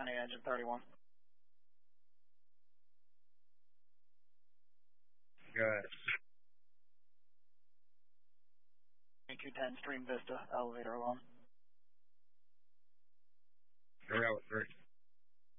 County engine 31. Good. 210 Stream Vista, elevator alone. 303.